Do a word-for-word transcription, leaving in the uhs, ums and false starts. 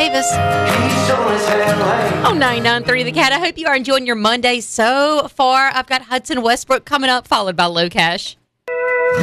Davis. Oh, ninety-nine point three The Cat. I hope you are enjoying your Monday so far. I've got Hudson Westbrook coming up, followed by Low Cash.